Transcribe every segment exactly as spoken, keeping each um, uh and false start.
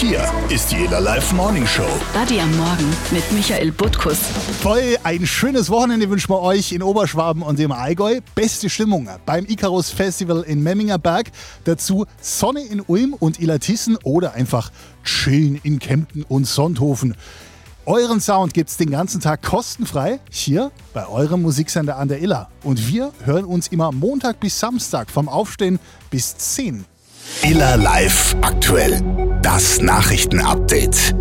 Hier ist die Iller Live Morning Show. Buddy am Morgen mit Michael Butkus. Voll ein schönes Wochenende wünschen wir euch in Oberschwaben und im Allgäu. Beste Stimmung beim Icarus Festival in Memminger Berg. Dazu Sonne in Ulm und Illertissen oder einfach chillen in Kempten und Sonthofen. Euren Sound gibt's den ganzen Tag kostenfrei hier bei eurem Musiksender an der Iller. Und wir hören uns immer Montag bis Samstag vom Aufstehen bis zehn. Iller Live aktuell. Das Nachrichtenupdate.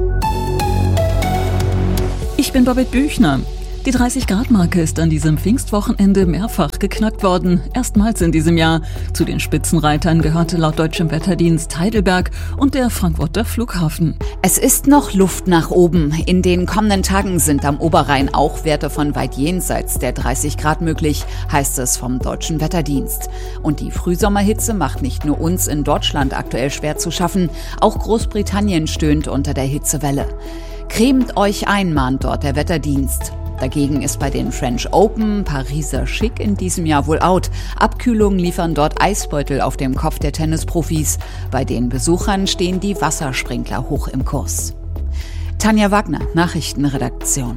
Ich bin Babette Büchner. Die dreißig-Grad-Marke ist an diesem Pfingstwochenende mehrfach geknackt worden. Erstmals in diesem Jahr. Zu den Spitzenreitern gehörte laut deutschem Wetterdienst Heidelberg und der Frankfurter Flughafen. Es ist noch Luft nach oben. In den kommenden Tagen sind am Oberrhein auch Werte von weit jenseits der dreißig Grad möglich, heißt es vom deutschen Wetterdienst. Und die Frühsommerhitze macht nicht nur uns in Deutschland aktuell schwer zu schaffen, auch Großbritannien stöhnt unter der Hitzewelle. Cremt euch ein, mahnt dort der Wetterdienst. Dagegen ist bei den French Open Pariser Schick in diesem Jahr wohl out. Abkühlungen liefern dort Eisbeutel auf dem Kopf der Tennisprofis. Bei den Besuchern stehen die Wassersprinkler hoch im Kurs. Tanja Wagner, Nachrichtenredaktion.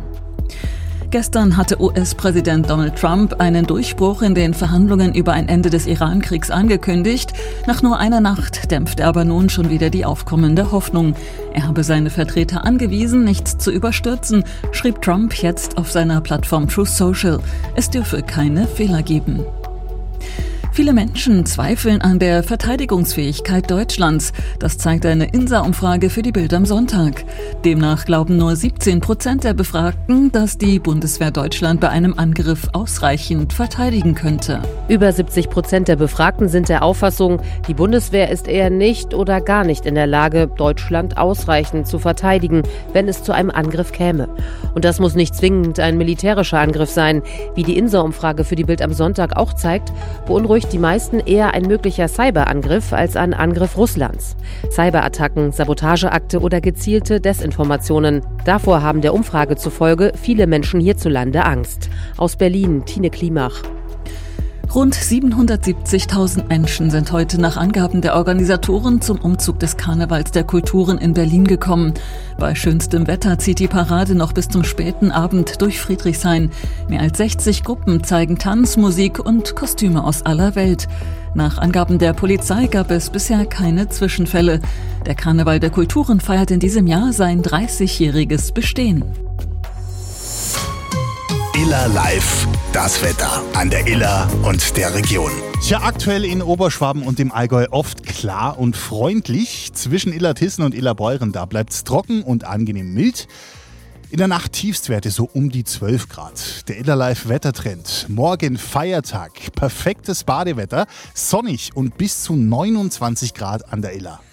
Gestern hatte U S-Präsident Donald Trump einen Durchbruch in den Verhandlungen über ein Ende des Iran-Kriegs angekündigt. Nach nur einer Nacht dämpft er aber nun schon wieder die aufkommende Hoffnung. Er habe seine Vertreter angewiesen, nichts zu überstürzen, schrieb Trump jetzt auf seiner Plattform Truth Social. Es dürfe keine Fehler geben. Viele Menschen zweifeln an der Verteidigungsfähigkeit Deutschlands. Das zeigt eine I N S A-Umfrage für die Bild am Sonntag. Demnach glauben nur siebzehn Prozent der Befragten, dass die Bundeswehr Deutschland bei einem Angriff ausreichend verteidigen könnte. Über siebzig Prozent der Befragten sind der Auffassung, die Bundeswehr ist eher nicht oder gar nicht in der Lage, Deutschland ausreichend zu verteidigen, wenn es zu einem Angriff käme. Und das muss nicht zwingend ein militärischer Angriff sein. Wie die I N S A-Umfrage für die Bild am Sonntag auch zeigt, beunruhigt die meisten eher ein möglicher Cyberangriff als ein Angriff Russlands. Cyberattacken, Sabotageakte oder gezielte Desinformationen. Davor haben der Umfrage zufolge viele Menschen hierzulande Angst. Aus Berlin, Tine Klimach. Rund siebenhundertsiebzigtausend Menschen sind heute nach Angaben der Organisatoren zum Umzug des Karnevals der Kulturen in Berlin gekommen. Bei schönstem Wetter zieht die Parade noch bis zum späten Abend durch Friedrichshain. Mehr als sechzig Gruppen zeigen Tanz, Musik und Kostüme aus aller Welt. Nach Angaben der Polizei gab es bisher keine Zwischenfälle. Der Karneval der Kulturen feiert in diesem Jahr sein dreißigjähriges Bestehen. Iller Live, das Wetter an der Iller und der Region. Tja, aktuell in Oberschwaben und im Allgäu oft klar und freundlich. Zwischen Illertissen und Illerbeuren, da bleibt es trocken und angenehm mild. In der Nacht Tiefstwerte so um die zwölf Grad. Der Iller Live Wettertrend. Morgen Feiertag, perfektes Badewetter, sonnig und bis zu neunundzwanzig Grad an der Iller.